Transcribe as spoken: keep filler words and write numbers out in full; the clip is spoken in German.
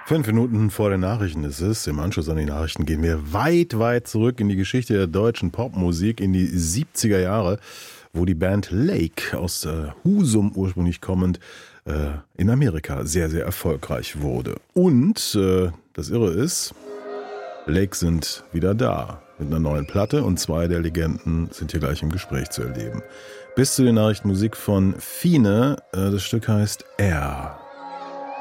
Fünf Minuten vor den Nachrichten ist es. Im Anschluss an die Nachrichten gehen wir weit, weit zurück in die Geschichte der deutschen Popmusik, in die siebziger Jahre, wo die Band Lake aus äh, Husum ursprünglich kommend äh, in Amerika sehr, sehr erfolgreich wurde. Und äh, das Irre ist, Lake sind wieder da mit einer neuen Platte und zwei der Legenden sind hier gleich im Gespräch zu erleben. Bis zu den Nachrichten Musik von Fine. Äh, das Stück heißt Air.